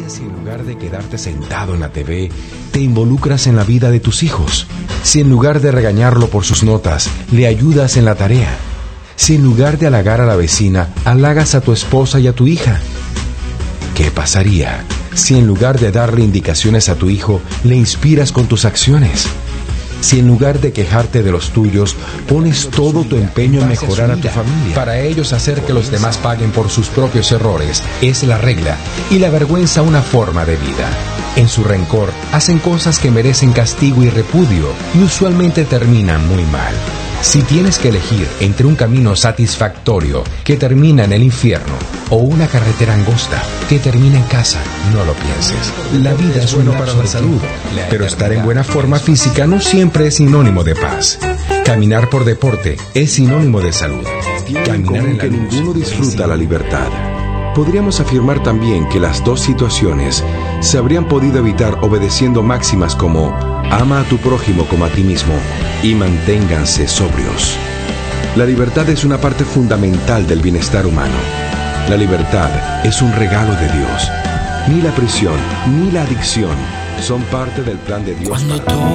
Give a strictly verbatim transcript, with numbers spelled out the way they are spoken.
pasaría si en lugar de quedarte sentado en la T V, te involucras en la vida de tus hijos? Si en lugar de regañarlo por sus notas, le ayudas en la tarea? Si en lugar de halagar a la vecina, halagas a tu esposa y a tu hija? ¿Qué pasaría si en lugar de darle indicaciones a tu hijo, le inspiras con tus acciones? Si en lugar de quejarte de los tuyos, pones todo tu empeño en mejorar a tu familia. Para ellos, hacer que los demás paguen por sus propios errores es la regla y la vergüenza una forma de vida. En su rencor, hacen cosas que merecen castigo y repudio y usualmente terminan muy mal. Si tienes que elegir entre un camino satisfactorio que termina en el infierno o una carretera angosta que termina en casa, no lo pienses. La vida es bueno para la salud, pero estar en buena forma física no siempre es sinónimo de paz. Caminar por deporte es sinónimo de salud. Caminar en que ninguno disfruta la libertad. Podríamos afirmar también que las dos situaciones se habrían podido evitar obedeciendo máximas como ama a tu prójimo como a ti mismo y manténganse sobrios. La libertad es una parte fundamental del bienestar humano. La libertad es un regalo de Dios. Ni la prisión ni la adicción son parte del plan de Dios. Cuando para